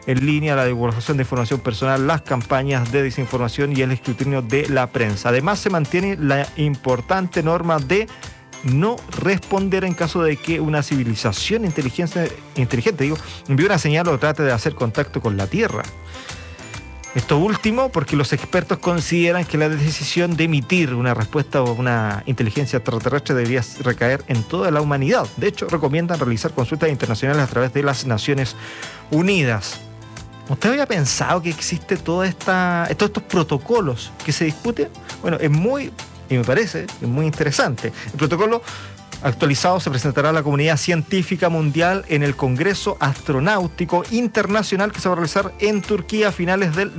en línea, la divulgación de información personal, las campañas de desinformación y el escrutinio de la prensa. Además, se mantiene la importante norma de no responder en caso de que una civilización inteligente, envíe una señal o trate de hacer contacto con la Tierra. Esto último porque los expertos consideran que la decisión de emitir una respuesta o una inteligencia extraterrestre debería recaer en toda la humanidad. De hecho, recomiendan realizar consultas internacionales a través de las Naciones Unidas. ¿Usted había pensado que existe todos estos protocolos que se discuten? Bueno, me parece muy interesante. El protocolo actualizado se presentará a la comunidad científica mundial en el Congreso Astronáutico Internacional que se va a realizar en Turquía a finales del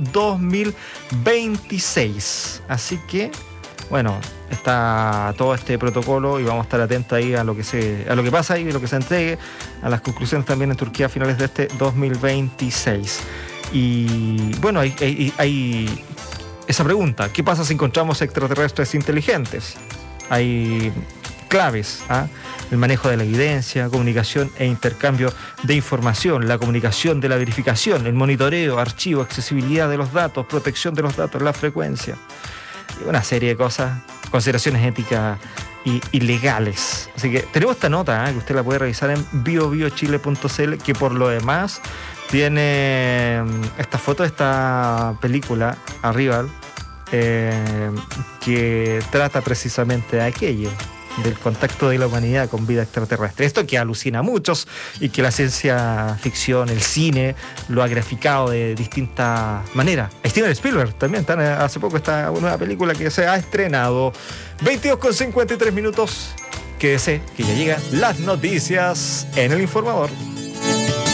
2026. Así que, bueno, está todo este protocolo y vamos a estar atentos ahí a lo que pasa ahí, a lo que se entregue, a las conclusiones también en Turquía a finales de este 2026. Y bueno, hay esa pregunta: ¿qué pasa si encontramos extraterrestres inteligentes? Hay claves, el manejo de la evidencia, comunicación e intercambio de información, la comunicación de la verificación, el monitoreo, archivo, accesibilidad de los datos, protección de los datos, la frecuencia, y una serie de cosas, consideraciones éticas y legales. Así que tenemos esta nota que usted la puede revisar en biobiochile.cl, que por lo demás tiene esta foto de esta película, Arrival, que trata precisamente de aquello, del contacto de la humanidad con vida extraterrestre. Esto que alucina a muchos y que la ciencia ficción, el cine, lo ha graficado de distintas maneras. Steven Spielberg también, hace poco esta nueva película que se ha estrenado. 22:53 minutos. Quédese, que ya llegan las noticias en El Informador.